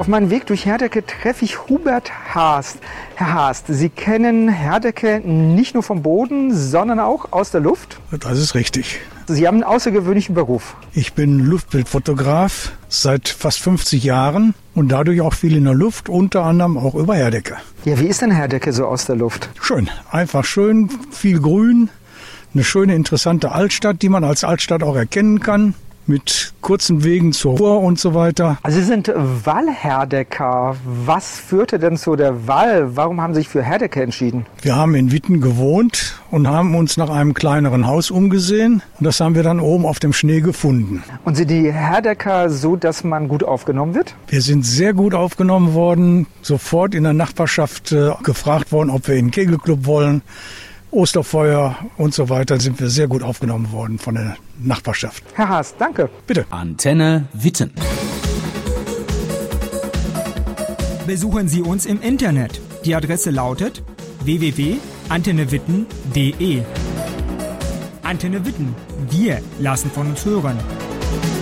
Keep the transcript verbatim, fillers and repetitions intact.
Auf meinem Weg durch Herdecke treffe ich Hubert Haast. Herr Haast, Sie kennen Herdecke nicht nur vom Boden, sondern auch aus der Luft? Das ist richtig. Sie haben einen außergewöhnlichen Beruf. Ich bin Luftbildfotograf seit fast fünfzig Jahren und dadurch auch viel in der Luft, unter anderem auch über Herdecke. Ja, wie ist denn Herdecke so aus der Luft? Schön, einfach schön, viel Grün, eine schöne, interessante Altstadt, die man als Altstadt auch erkennen kann. Mit kurzen Wegen zur Ruhr und so weiter. Also Sie sind Wallherdecker. Was führte denn zu der Wall? Warum haben Sie sich für Herdecke entschieden? Wir haben in Witten gewohnt und haben uns nach einem kleineren Haus umgesehen. Und das haben wir dann oben auf dem Schnee gefunden. Und sind die Herdecker so, dass man gut aufgenommen wird? Wir sind sehr gut aufgenommen worden. Sofort in der Nachbarschaft äh, gefragt worden, ob wir in den Kegelclub wollen. Osterfeuer und so weiter sind wir sehr gut aufgenommen worden von der Nachbarschaft. Herr Haast, danke. Bitte. Antenne Witten. Besuchen Sie uns im Internet. Die Adresse lautet w w w punkt antenne witten punkt d e. Antenne Witten. Wir lassen von uns hören.